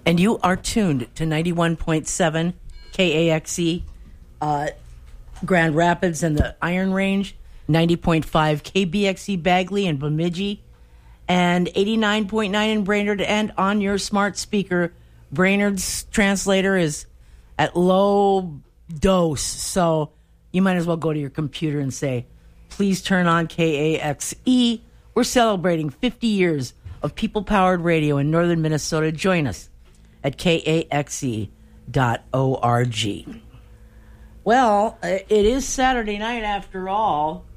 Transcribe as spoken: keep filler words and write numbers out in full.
And you are tuned to ninety-one point seven K A X E, uh, Grand Rapids and the Iron Range, ninety point five K B X E Bagley and Bemidji, and eighty-nine point nine in Brainerd, and on your smart speaker. Brainerd's translator is at low dose, so you might as well go to your computer and say, please turn on K A X E. We're celebrating fifty years of people-powered radio in northern Minnesota. Join us at K A X E dot org. Well, it is Saturday night after all,